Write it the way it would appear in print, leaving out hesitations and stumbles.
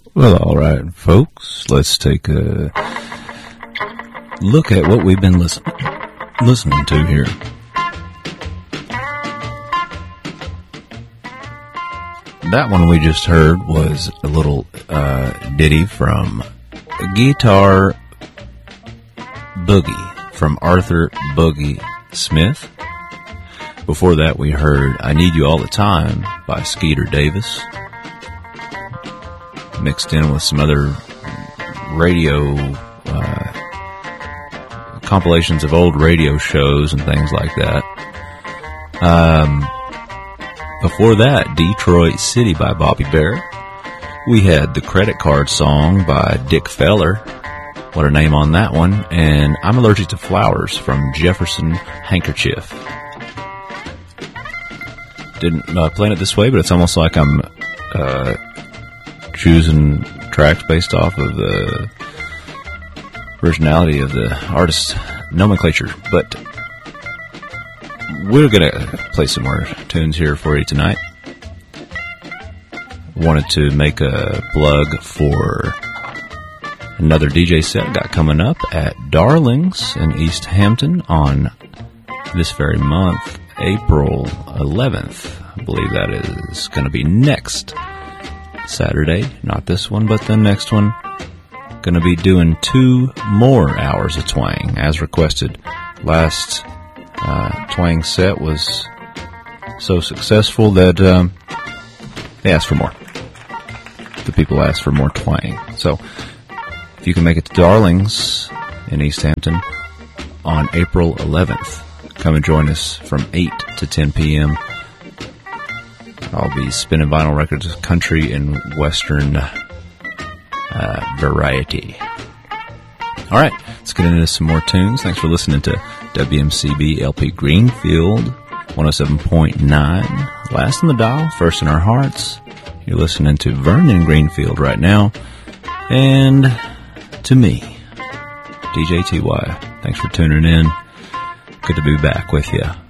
Well, all right, folks, let's take a look at what we've been listening to here. That one we just heard was a little ditty from Guitar Boogie from Arthur Boogie Smith. Before that, we heard I Need You All the Time by Skeeter Davis, mixed in with some other radio compilations of old radio shows and things like that. Before that, Detroit City by Bobby Bare. We had The Credit Card Song by Dick Feller. What a name on that one. And I'm Allergic to Flowers from Jefferson Handkerchief. Didn't plan it this way, but it's almost like I'm choosing tracks based off of the originality of the artist's nomenclature. But we're going to play some more tunes here for you tonight. Wanted to make a plug for another DJ set got coming up at Darlings in East Hampton on this very month, April 11th. I believe that is going to be next Saturday. Not this one, but the next one. Going to be doing 2 more hours of twang as requested. Last twang set was so successful that they asked for more. The people asked for more twang. So if you can make it to Darlings in East Hampton on April 11th, come and join us from 8 to 10 p.m. I'll be spinning vinyl records, country and western variety. All right, let's get into some more tunes. Thanks for listening to WMCB LP Greenfield 107.9. Last in the dial, first in our hearts. You're listening to Vernon Greenfield right now. And to me, DJ TY. Thanks for tuning in. Good to be back with you.